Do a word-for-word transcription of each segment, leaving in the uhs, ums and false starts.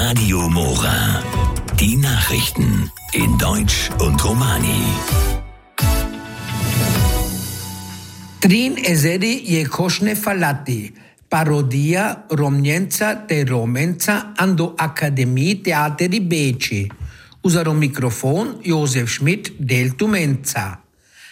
Radio Mora. Die Nachrichten in Deutsch und Romani. Trin ezeri je košne falati. Parodia Romnienza te Romenza ando Akademie Teateri Beci. Usaro microfon Josef Schmidt del Tumenza.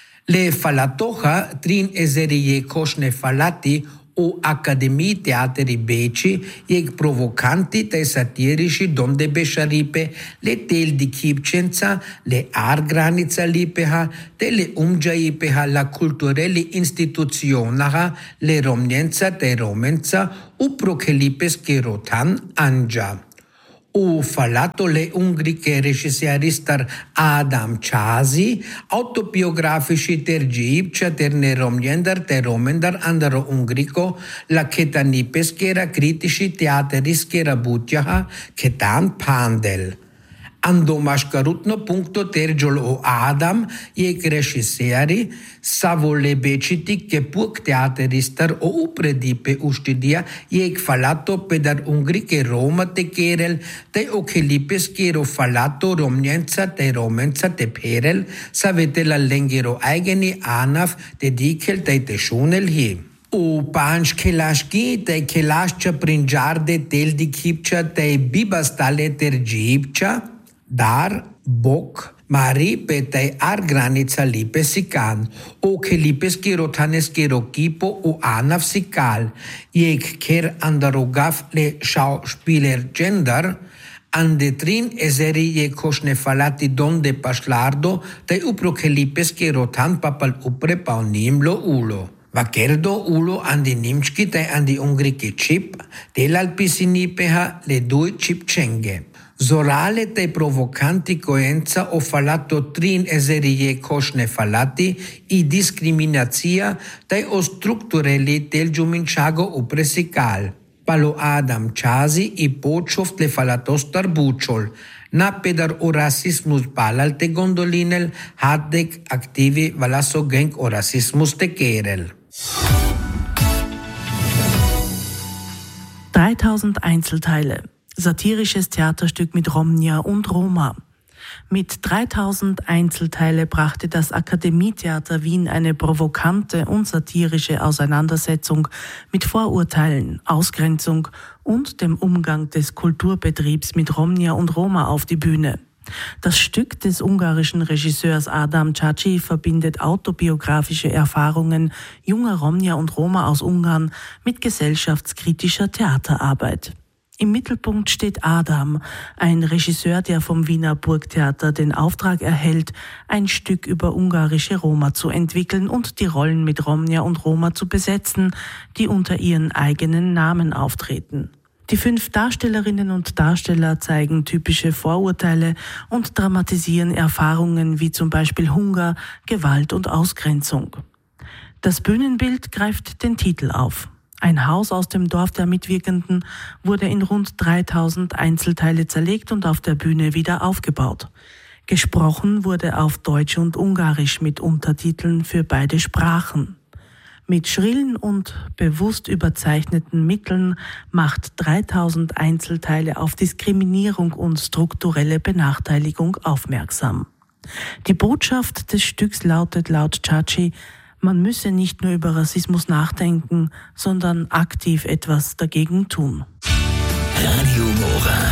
Le falatoha trin ezeri je košne falati o Akademie Teateri Beci je provocanti te satirici donde beșaripe le tel di Kipcența, le ar granica lipeha, te le umgiaipeha la cultureli instituționaha, le Romniența te Romența, u prochelipes kerotan anja. U falato le ungriche regisseristar Adam Chasi, autobiografici ter Gipcia ter ne Romniendar te Romendar andaro ungrico, la ketani peschera critici teaterischera butjaha, ketan pandel. Ando mașcărutno puncto tergiol o Adam, jek regiseri, savo le beciti che puc teateristar o upredipe ustidia, jek falato pedar ungriche Roma te kerel, te ochelipes kero falato Romniența te Romența te perel, savete la lengero eigeni anaf te dikel te te šunel hi. U panš kelaški te kelašča prinđarde tel di Kipča te bibastale ter Gipča, dar, bok, mari petei ar granica lipe sican, o che lipes kirotanes kirokipo o anav sikal, jek ker andarogaf le schauspieler gender, andetrin ezeri je košne falati donde pašlardo, te upro che lipes kirotan papal upre paunimlo ulo. Vakerdo ulo andi nimčki te andi ungrike čip, delalpisinipeha le dui čipčenge. Zorale te provocanti coenza o falato trin eserie košne falati i discriminația te o structureli del giuminčago upresical. Palo Adam Chasi i počoft le falatos tarbučol. Na pedar o rasismus palal te gondolinel haddek aktivi valaso genk o rasismus te kerel. dreitausend Einzelteile. Satirisches Theaterstück mit Romnia und Roma. Mit dreitausend Einzelteile brachte das Akademietheater Wien eine provokante und satirische Auseinandersetzung mit Vorurteilen, Ausgrenzung und dem Umgang des Kulturbetriebs mit Romnia und Roma auf die Bühne. Das Stück des ungarischen Regisseurs Adam Chasi verbindet autobiografische Erfahrungen junger Romnia und Roma aus Ungarn mit gesellschaftskritischer Theaterarbeit. Im Mittelpunkt steht Adam, ein Regisseur, der vom Wiener Burgtheater den Auftrag erhält, ein Stück über ungarische Roma zu entwickeln und die Rollen mit Romnia und Roma zu besetzen, die unter ihren eigenen Namen auftreten. Die fünf Darstellerinnen und Darsteller zeigen typische Vorurteile und dramatisieren Erfahrungen wie zum Beispiel Hunger, Gewalt und Ausgrenzung. Das Bühnenbild greift den Titel auf. Ein Haus aus dem Dorf der Mitwirkenden wurde in rund dreitausend Einzelteile zerlegt und auf der Bühne wieder aufgebaut. Gesprochen wurde auf Deutsch und Ungarisch mit Untertiteln für beide Sprachen. Mit schrillen und bewusst überzeichneten Mitteln macht dreitausend Einzelteile auf Diskriminierung und strukturelle Benachteiligung aufmerksam. Die Botschaft des Stücks lautet laut Chasi: Man müsse nicht nur über Rassismus nachdenken, sondern aktiv etwas dagegen tun. Radio Mora.